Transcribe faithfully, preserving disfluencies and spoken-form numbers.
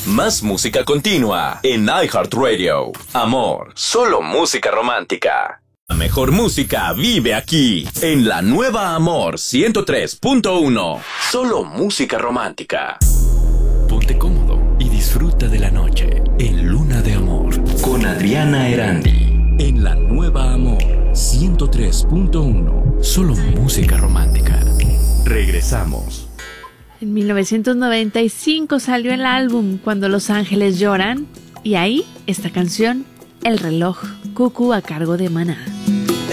Más música continua en iHeartRadio. Amor, solo música romántica. La mejor música vive aquí, en la nueva Amor ciento tres punto uno. Solo música romántica. Ponte cómodo y disfruta de la noche en Luna de Amor con Adriana Erandi. En la nueva Amor ciento tres punto uno. Solo música romántica. Regresamos. En mil novecientos noventa y cinco salió el álbum Cuando los ángeles lloran, y ahí esta canción, El reloj cucú, a cargo de Maná.